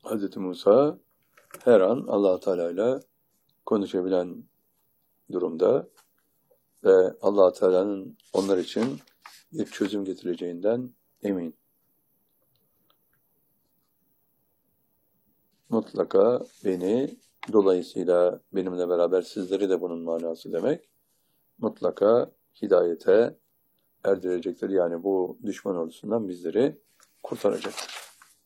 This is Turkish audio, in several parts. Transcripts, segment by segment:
Hz. Musa her an Allah-u Teala ile konuşabilen durumda ve Allah-u Teala'nın onlar için bir çözüm getireceğinden emin. Mutlaka beni, dolayısıyla benimle beraber sizleri de bunun manası demek, mutlaka hidayete erdirecektir. Yani bu düşman ordusundan bizleri kurtaracaktır.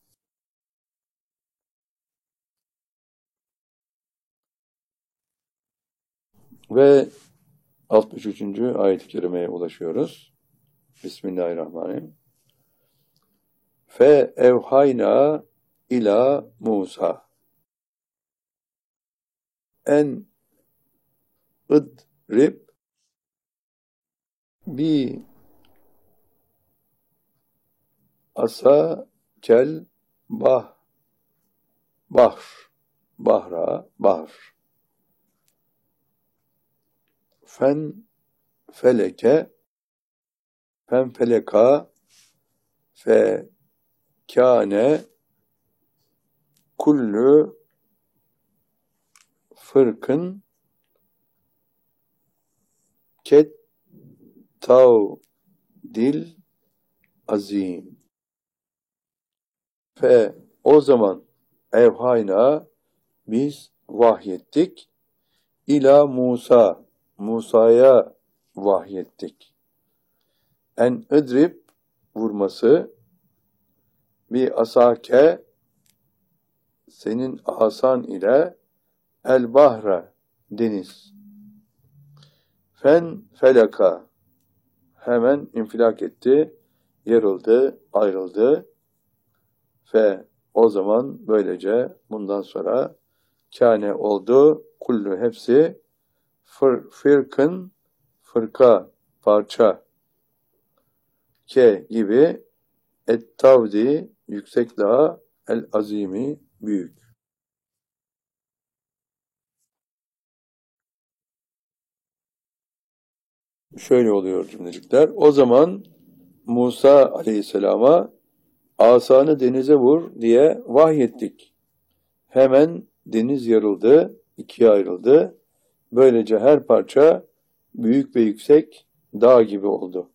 Ve 63. ayet-i kerimeye ulaşıyoruz. Bismillahirrahmanirrahim. Fe evhayna ila Musa en idrib bi asa kel bahr fen feleka fe kâne kullu fırkın ket tavdil azim. Fe o zaman evhayna biz vahyettik ila Musa'ya vahyettik. En idrib vurması bir asake senin asan ile el bahre deniz. Fen felaka hemen infilak etti, yarıldı, ayrıldı ve o zaman böylece bundan sonra kâne oldu, kullu hepsi fırkın fırka, parça ke gibi et-tavdi yüksek dağa el-azimi büyük. Şöyle oluyor cümlecikler. O zaman Musa aleyhisselama asanı denize vur diye vahyettik. Hemen deniz yarıldı, ikiye ayrıldı. Böylece her parça büyük ve yüksek dağ gibi oldu.